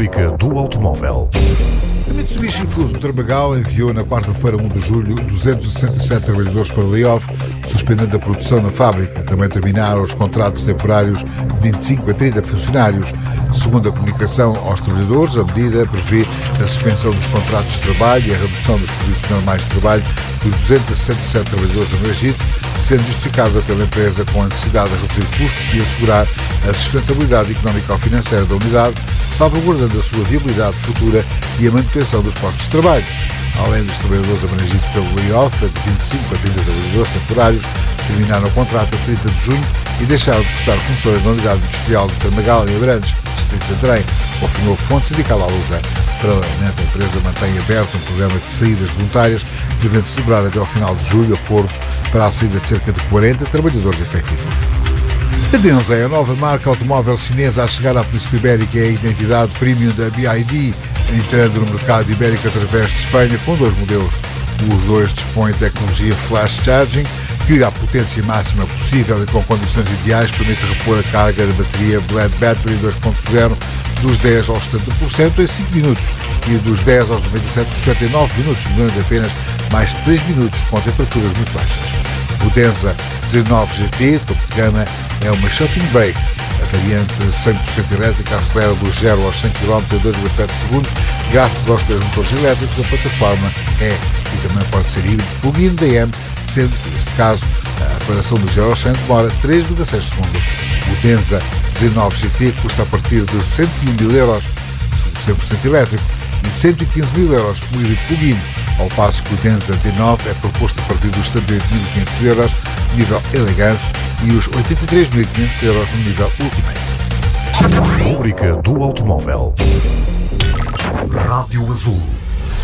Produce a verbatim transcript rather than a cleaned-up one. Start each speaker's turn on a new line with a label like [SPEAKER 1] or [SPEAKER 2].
[SPEAKER 1] Rubrica do automóvel.
[SPEAKER 2] A Mitsubishi Fuso Tramagal enviou na quarta-feira, primeiro de julho, duzentos e sessenta e sete trabalhadores para layoff, suspendendo a produção na fábrica. Também terminaram os contratos temporários de vinte e cinco a trinta funcionários. Segundo a comunicação aos trabalhadores, a medida prevê a suspensão dos contratos de trabalho e a redução dos períodos normais de trabalho dos duzentos e sessenta e sete trabalhadores abrangidos, sendo justificada pela empresa com a necessidade de reduzir custos e assegurar a sustentabilidade económica ou financeira da unidade, salvaguardando a sua viabilidade futura e a manutenção dos postos de trabalho. Além dos trabalhadores abrangidos pelo layoff, de vinte e cinco a trinta trabalhadores temporários terminaram o contrato a trinta de junho e deixaram de prestar funções na unidade industrial de Tramagal em Abrantes, distrito de Santarém, confirmou a fonte sindical à Lusa. Paralelamente, a empresa mantém aberto um programa de saídas voluntárias, devendo celebrar até ao final de julho acordos para a saída de cerca de quarenta trabalhadores efetivos. A Denza é a nova marca automóvel chinesa a chegar à Península Ibérica e é a identidade premium da B Y D, entrando no mercado ibérico através de Espanha com dois modelos. Os dois dispõem de tecnologia Flash Charging, que, à potência máxima possível e com condições ideais, permite repor a carga da bateria Blend Battery dois ponto zero dos dez aos setenta por cento em cinco minutos e dos dez aos noventa e sete por cento em nove minutos, demorando apenas mais três minutos com temperaturas muito baixas. O Denza Z nove G T, topo de gama, é uma shocking brake. A variante cem por cento elétrica acelera dos zero aos cem quilómetros em dois vírgula sete segundos, graças aos três motores elétricos. A plataforma é e também pode ser híbrido plug-in D M, sendo que, neste caso, a aceleração do zero ao cem demora três vírgula seis segundos. O Denza Z nove G T custa a partir de cento e um mil euros, cem por cento elétrico, e cento e quinze mil euros o híbrido plug-in, ao passo que o Denza D nove é proposto a partir dos setenta e oito mil e quinhentos euros no nível Elegance e os oitenta e três mil e quinhentos euros no nível Ultimate.
[SPEAKER 1] Rubrica do automóvel. Rádio Azul.